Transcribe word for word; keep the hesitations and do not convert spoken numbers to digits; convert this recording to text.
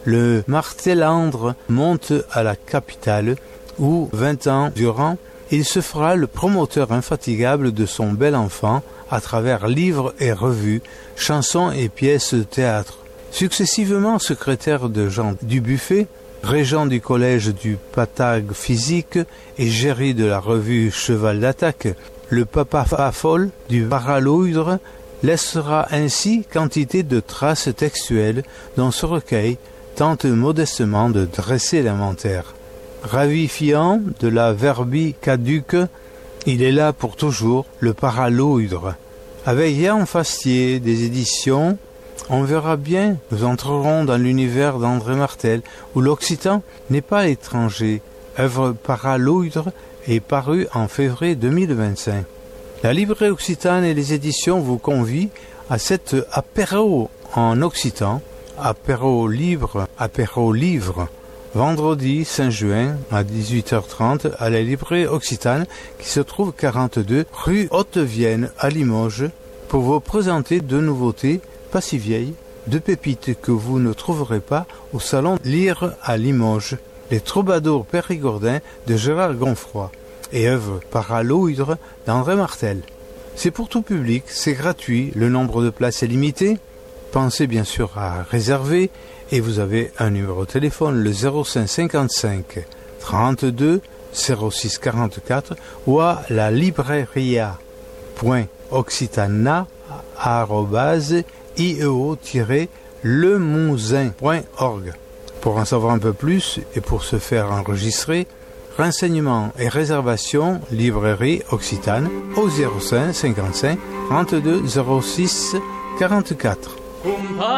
le Martelandre monte à la capitale où, vingt ans durant, il se fera le promoteur infatigable de son bel enfant à travers livres et revues, chansons et pièces de théâtre. Successivement secrétaire de Jean Dubuffet, régent du collège du Patag physique et géry de la revue Cheval d'attaque, le papa folle du Paraloïdre laissera ainsi quantité de traces textuelles dont ce recueil tente modestement de dresser l'inventaire. Ravifiant de la verbie caduque, il est là pour toujours, le Paraloïdre. Avec Yann Fastier des éditions, on verra bien, nous entrerons dans l'univers d'André Martel, où l'occitan n'est pas étranger. Œuvre Paraloïdre est parue en février deux mille vingt-cinq. La librairie Occitane et les éditions vous convient à cet apéro en occitan, apéro libre, apéro livre, vendredi cinq juin à dix-huit heures trente à la librairie Occitane qui se trouve quarante-deux rue Haute-Vienne à Limoges pour vous présenter deux nouveautés pas si vieilles, deux pépites que vous ne trouverez pas au salon Lire à Limoges, les troubadours périgourdins de Gérard Gonfroy et œuvre Paraloïdre d'André Martel. C'est pour tout public, c'est gratuit, le nombre de places est limité. Pensez bien sûr à réserver et vous avez un numéro de téléphone, le zéro cinq cinquante-cinq trente-deux zéro six quarante-quatre ou à la libreria.occitana arobase ieo-lemousin point org. Pour en savoir un peu plus et pour se faire enregistrer, renseignements et réservations, librairie Occitane au zéro cinq cinquante-cinq trente-deux zéro six quarante-quatre.